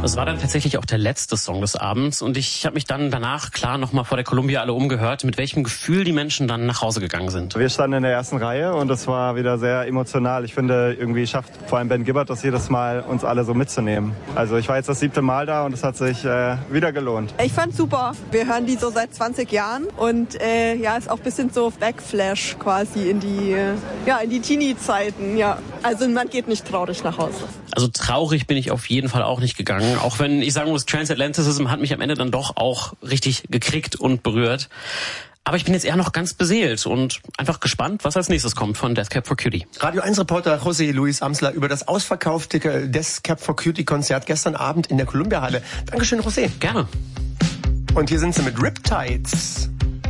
Das war dann tatsächlich auch der letzte Song des Abends und ich habe mich dann danach klar nochmal vor der Columbia alle umgehört, mit welchem Gefühl die Menschen dann nach Hause gegangen sind. Wir standen in der ersten Reihe und es war wieder sehr emotional. Ich finde, irgendwie schafft vor allem Ben Gibbard das jedes Mal, uns alle so mitzunehmen. Also ich war jetzt das 7. Mal da und es hat sich wieder gelohnt. Ich fand's super. Wir hören die so seit 20 Jahren und ist auch ein bisschen so Backflash quasi in die Teenie-Zeiten. Ja. Also man geht nicht traurig nach Hause. Also traurig bin ich auf jeden Fall auch nicht gegangen. Auch wenn ich sagen muss, Transatlanticism hat mich am Ende dann doch auch richtig gekriegt und berührt. Aber ich bin jetzt eher noch ganz beseelt und einfach gespannt, was als nächstes kommt von Death Cab for Cutie. Radio 1 Reporter José Luis Amsler über das ausverkaufte Death Cab for Cutie Konzert gestern Abend in der Columbia Halle. Dankeschön, José. Gerne. Und hier sind sie mit Riptides.